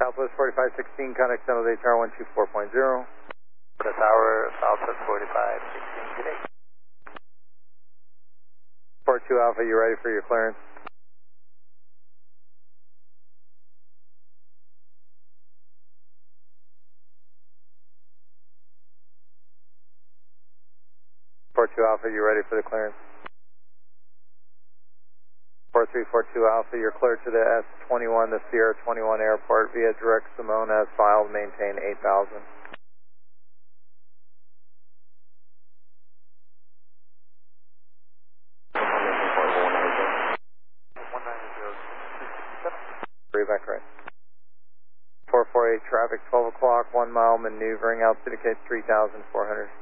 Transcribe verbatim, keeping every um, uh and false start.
Southwest forty-five sixteen, contact San Jose Tower one two four point zero. The tower, Southwest forty-five sixteen, good day. four two Alpha, you ready for your clearance? four two Alpha, you ready for the clearance? four three four two Alpha, you're cleared to the S twenty-one, the Sierra twenty-one airport via direct Simone as filed, maintain eight thousand. Three back right. four four eight traffic, twelve o'clock, one mile maneuvering, altitude indicates three thousand four hundred.